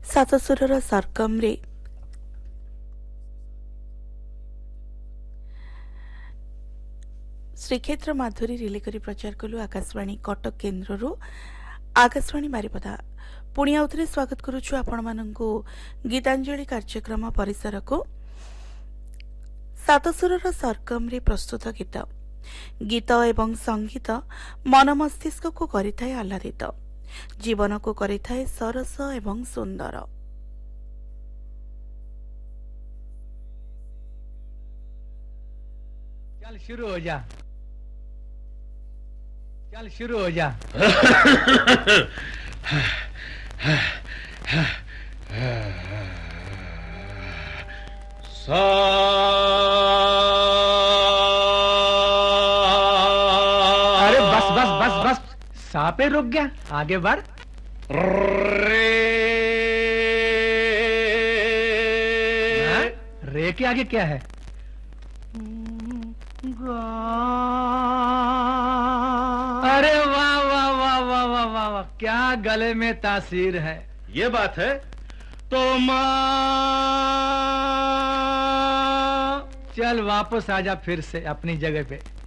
सातसुरर सरगम रे श्रीक्षेत्र माधुरी रिले करी प्रचार कलु आकाशवाणी कटक केन्द्र आकाशवाणी बारिपदा पुणी आउथरे स्वागत करुछु आपण मानंकु गीतांजलि कार्यक्रम परिसर को सातसुरर सरगम रे प्रस्तुत गीत गीत एवं संगीत मन मस्तिष्क को करिथाय आह्लादित जीवन को करिथाय सरस एवं सुंदर। चल शुरू हो जा, चल शुरू हो जा। अरे बस बस बस बस, सापे रुक गया, आगे बढ़। रे के आगे क्या है? अरे वाह वाह वाह वाह वाह वाह वाह, क्या गले में तासीर है। ये बात है तो माँ। चल वापस आजा फिर से अपनी जगह पे।